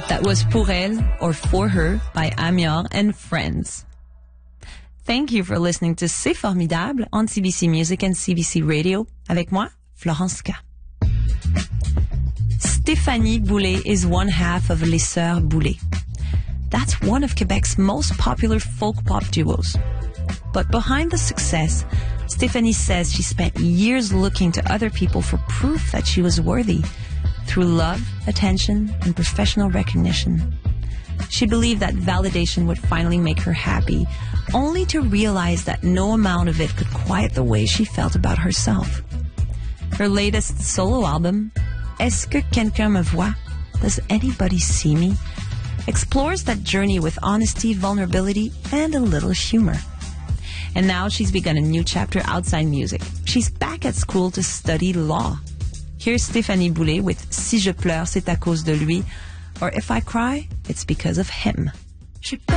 That was Pour Elle or For Her by Amior and Friends. Thank you for listening to C'est Formidable on CBC Music and CBC Radio. Avec moi, Florence K. Stéphanie Boulay is one half of Les Sœurs Boulay. That's one of Quebec's most popular folk pop duos. But behind the success, Stéphanie says she spent years looking to other people for proof that she was worthy, through love, attention, and professional recognition. She believed that validation would finally make her happy, only to realize that no amount of it could quiet the way she felt about herself. Her latest solo album, Est-ce que quelqu'un me voit? Does anybody see me? Explores that journey with honesty, vulnerability, and a little humor. And now she's begun a new chapter outside music. She's back at school to study law. Here's Stéphanie Boulay with Si je pleure, c'est à cause de lui, or If I cry, it's because of him.